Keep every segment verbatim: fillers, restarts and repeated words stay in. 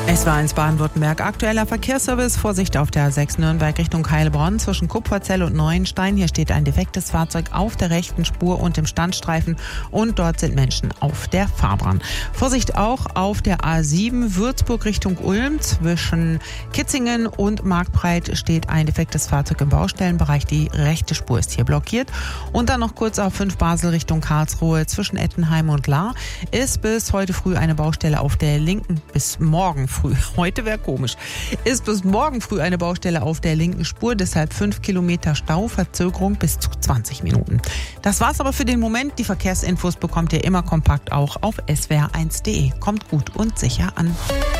Es war eins Baden-Württemberg. Aktueller Verkehrsservice. Vorsicht auf der A sechs Nürnberg Richtung Heilbronn zwischen Kupferzell und Neuenstein. Hier steht ein defektes Fahrzeug auf der rechten Spur und im Standstreifen und dort sind Menschen auf der Fahrbahn. Vorsicht auch auf der A sieben Würzburg Richtung Ulm. Zwischen Kitzingen und Marktbreit steht ein defektes Fahrzeug im Baustellenbereich. Die rechte Spur ist hier blockiert. Und dann noch kurz auf fünf Basel Richtung Karlsruhe zwischen Ettenheim und Lahr ist bis heute früh eine Baustelle auf der linken, bis morgen früh. Heute wäre komisch. Ist bis morgen früh eine Baustelle auf der linken Spur, deshalb fünf Kilometer Stau, Verzögerung bis zu zwanzig Minuten. Das war's aber für den Moment. Die Verkehrsinfos bekommt ihr immer kompakt auch auf s w r eins punkt d e. Kommt gut und sicher an.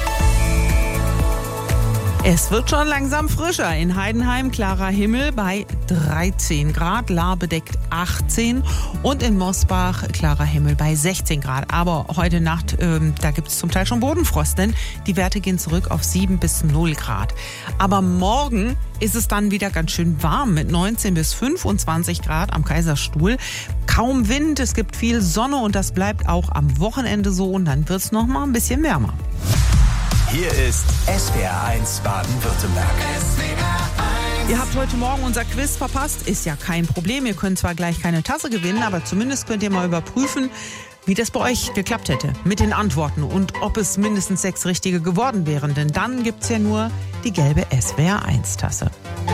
Es wird schon langsam frischer. In Heidenheim klarer Himmel bei dreizehn Grad, Lahr bedeckt achtzehn und in Mosbach klarer Himmel bei sechzehn Grad. Aber heute Nacht, ähm, da gibt es zum Teil schon Bodenfrost, denn die Werte gehen zurück auf sieben bis null Grad. Aber morgen ist es dann wieder ganz schön warm mit neunzehn bis fünfundzwanzig Grad am Kaiserstuhl. Kaum Wind, es gibt viel Sonne und das bleibt auch am Wochenende so und dann wird es noch mal ein bisschen wärmer. Hier ist S W R eins Baden-Württemberg. Ihr habt heute Morgen unser Quiz verpasst. Ist ja kein Problem. Ihr könnt zwar gleich keine Tasse gewinnen, aber zumindest könnt ihr mal überprüfen, wie das bei euch geklappt hätte mit den Antworten und ob es mindestens sechs richtige geworden wären. Denn dann gibt's ja nur die gelbe S W R eins Tasse.